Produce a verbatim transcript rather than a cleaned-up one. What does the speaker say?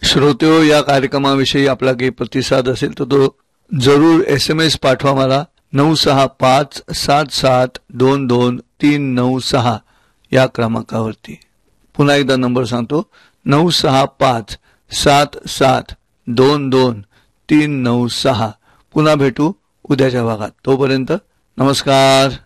श्रोत्यो, या कार्यक्रमाविषयी आपला काही प्रतिसाद असेल तर तो जरूर एस एम एस पाठवा मला नऊ सहा पाच सात सात दोन दोन तीन नऊ सहा या क्रमांकावरती। पुन्हा एकदा नंबर सांगतो, नऊ सहा पाच सात सात दोन दोन तीन नऊ सहा। पुन्हा भेटू उद्याच्या भागात, तोपर्यंत नमस्कार।